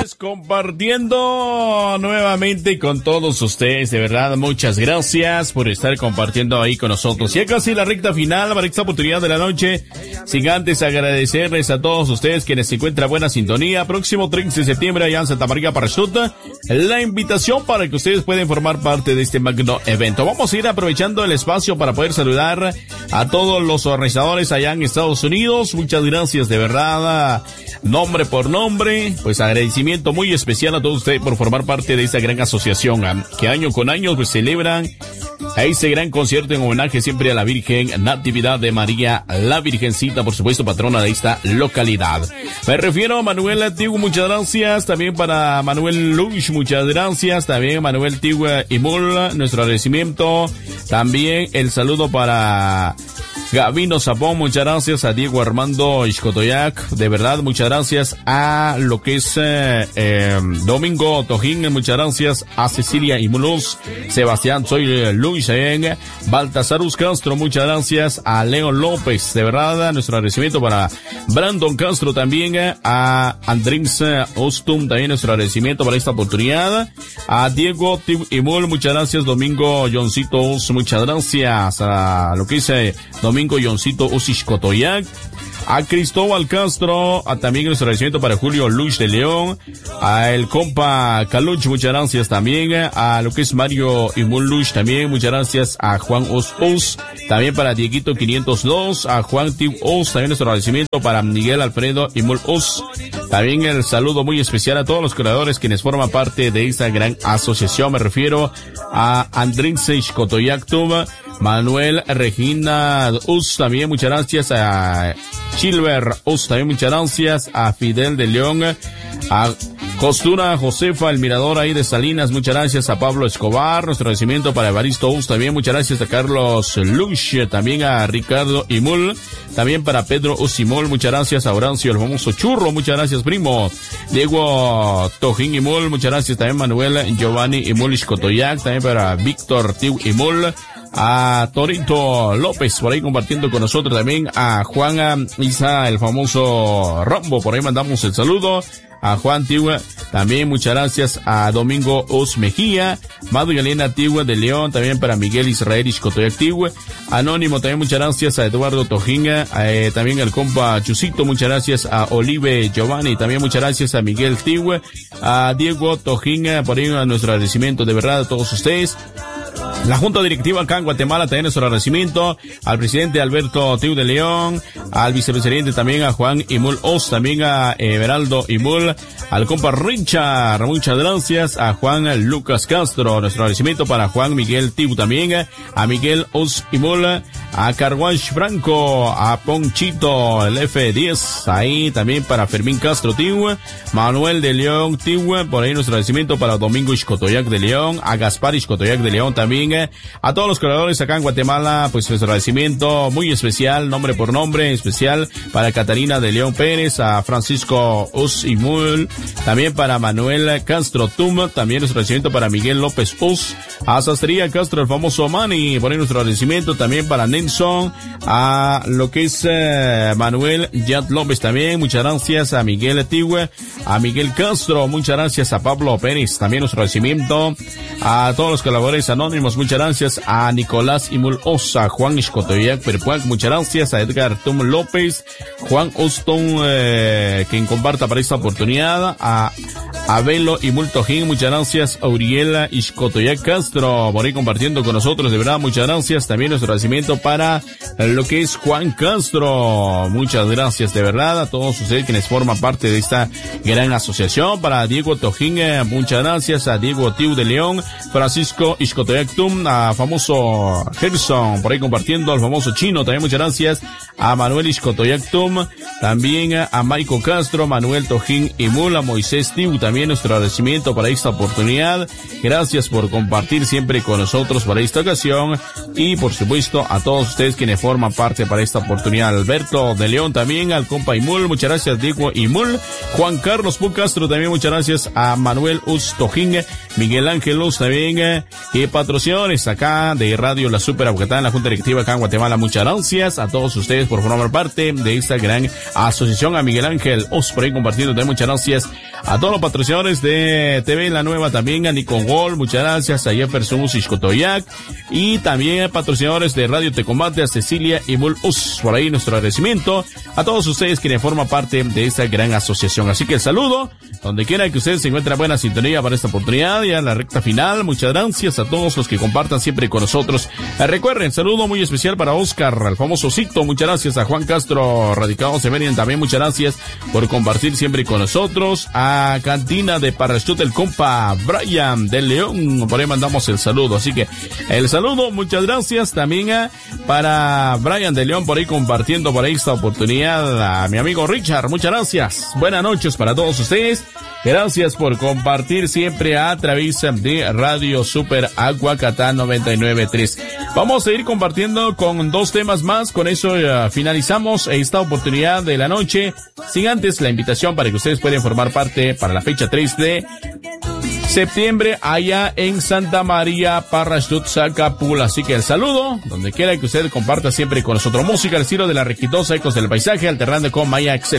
Compartiendo nuevamente con todos ustedes, de verdad, muchas gracias por estar compartiendo ahí con nosotros. Ya casi la recta final para esta oportunidad de la noche, sin antes agradecerles a todos ustedes quienes se encuentran buena sintonía. Próximo 30 de septiembre allá en Santa María Parashut, la invitación para que ustedes puedan formar parte de este magno evento. Vamos a ir aprovechando el espacio para poder saludar a todos los organizadores allá en Estados Unidos. Muchas gracias, de verdad, nombre por nombre, pues agradecimiento muy especial a todos ustedes por formar parte de esta gran asociación que año con año pues celebran a ese gran concierto en homenaje siempre a la Virgen Natividad de María, la Virgencita, por supuesto, patrona de esta localidad. Me refiero a Manuel Tigu, muchas gracias. También para Manuel Lush, muchas gracias. También Manuel Tigu Imul, nuestro agradecimiento. También el saludo para Gavino Zapón, muchas gracias. A Diego Armando Ixcotoyac, de verdad, muchas gracias. A lo que es Domingo Tojín, muchas gracias. A Cecilia Imuluz, Sebastián Soy Luis, Baltasarus Castro, muchas gracias. A León López, de verdad, nuestro agradecimiento para Brandon Castro también. A Andrés Ostum, también nuestro agradecimiento para esta oportunidad. A Diego Imul, muchas gracias. Domingo Joncito, muchas gracias. A lo que dice Domingo Yoncito Usishkotoyac, a Cristóbal Castro, a también nuestro agradecimiento para Julio Luis de León, a el compa Caluch, muchas gracias también, a lo que es Mario Imul Luch también, muchas gracias, a Juan Os, también para Dieguito 502, a Juan Tib Os, también nuestro agradecimiento para Miguel Alfredo Imul Os, también el saludo muy especial a todos los creadores quienes forman parte de esta gran asociación. Me refiero a Andrés Ishkotoyac, Manuel Regina Us, también muchas gracias. A Silver Us, también muchas gracias. A Fidel de León, a Costura Josefa, el mirador ahí de Salinas, muchas gracias. A Pablo Escobar, nuestro agradecimiento para Evaristo Us, también muchas gracias. A Carlos Lush, también a Ricardo Imul, también para Pedro Usimol, muchas gracias. A Horancio, el famoso churro, muchas gracias, primo. Diego Tojín Imul, muchas gracias. También Manuel Giovanni Imul Ixcotoyac, también para Víctor Tiu Imul, a Torito López por ahí compartiendo con nosotros, también a Juan Isa, el famoso Rambo, por ahí mandamos el saludo. A Juan Tigua, también muchas gracias. A Domingo Os Mejía, Madu y Elena Tigua de León, también para Miguel Israel Ixcotoyac Tigua, Anónimo, también muchas gracias. A Eduardo Tojinga, también al compa Chusito, muchas gracias. A Olive Giovanni, también muchas gracias. A Miguel Tigua, a Diego Tojinga, por ahí a nuestro agradecimiento de verdad a todos ustedes. La Junta Directiva acá en Guatemala también nuestro agradecimiento al presidente Alberto Tiu de León, al vicepresidente también a Juan Imul Os, también a Everaldo Imul, al compa Richard, muchas gracias. A Juan Lucas Castro, nuestro agradecimiento para Juan Miguel Tiu también, a Miguel Os Imul, a Carwash Franco, a Ponchito, el F10, ahí también para Fermín Castro Tiu, Manuel de León Tiu, por ahí nuestro agradecimiento para Domingo Ixcotoyac de León, a Gaspar Ixcotoyac de León también, a todos los creadores acá en Guatemala, pues nuestro agradecimiento muy especial, nombre por nombre, especial para Catarina de León Pérez, a Francisco Us Imul, también para Manuel Castro Tum, también nuestro agradecimiento para Miguel López Us, a Sastría Castro, el famoso Manny, por ahí nuestro agradecimiento también para Nelson, a lo que es Manuel Yat López también, muchas gracias. A Miguel Tigüe, a Miguel Castro, muchas gracias. A Pablo Pérez, también nuestro agradecimiento, a todos los colaboradores anónimos, muchas gracias. A Nicolás Imul Osa, Juan Ixcotoyac Perpuac, muchas gracias. A Edgar Tum López, Juan Oston, quien comparta para esta oportunidad, a Abelo Imul Tojín, muchas gracias. A Uriela Ixcotoyac Castro, por ahí compartiendo con nosotros, de verdad, muchas gracias. También nuestro agradecimiento para lo que es Juan Castro, muchas gracias de verdad a todos ustedes quienes forman parte de esta gran asociación. Para Diego Tojín, muchas gracias. A Diego Tiu de León, Francisco Ixcotoyac Tum, a famoso Gerson, por ahí compartiendo, al famoso Chino, también muchas gracias. A Manuel Ixcotoyac Tum, también a Maico Castro, Manuel Tojín Imul, a Moisés Tiu, también nuestro agradecimiento para esta oportunidad. Gracias por compartir siempre con nosotros para esta ocasión, y por supuesto a todos ustedes quienes forman parte para esta oportunidad. Alberto de León también, al compa Imul, muchas gracias. Diego Imul, Juan Carlos Pu Castro también, muchas gracias. A Manuel Us Tojín, Miguel Ángel Us también, y patrocinadores acá de Radio La Super Aguacatán, la Junta Directiva acá en Guatemala, muchas gracias a todos ustedes por formar parte de esta gran asociación. A Miguel Ángel Us por ahí compartiendo también, muchas gracias. A todos los patrocinadores patrocinadores de TV La Nueva también, a Nicon Gol, muchas gracias, a Jefferson Usishkotoyak, y también a patrocinadores de Radio Tecombate, a Cecilia y Bull Us. Por ahí nuestro agradecimiento a todos ustedes quienes forman parte de esta gran asociación. Así que el saludo, donde quiera que ustedes se encuentren, buena sintonía para esta oportunidad, ya en la recta final. Muchas gracias a todos los que compartan siempre con nosotros. Recuerden, saludo muy especial para Oscar, el famoso Cito, muchas gracias a Juan Castro, radicado Severian, también muchas gracias por compartir siempre con nosotros. A Cantina de Parrachute, el compa Brian de León, por ahí mandamos el saludo. Así que el saludo, muchas gracias también para Brian de León, por ahí compartiendo por ahí esta oportunidad. A mi amigo Richard, muchas gracias. Buenas noches para todos ustedes. Gracias por compartir siempre a través de Radio Super Aguacatán 99.3. Vamos a ir compartiendo con 2 temas más. Con eso finalizamos esta oportunidad de la noche. Sin antes la invitación para que ustedes puedan formar parte para la fecha 3 de septiembre allá en Santa María, Parrachute, Zacapula. Así que el saludo, donde quiera que usted comparta siempre con nosotros música al estilo de La Requitosa, Ecos del Paisaje, alternando con Maya Excel.